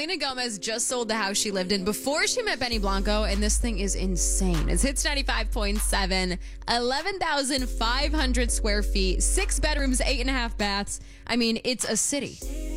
Selena Gomez just sold the house she lived in before she met Benny Blanco, and this thing is insane. It's Hits 95.7, 11,500 square feet, 6 bedrooms, 8.5 baths. I mean, it's a city.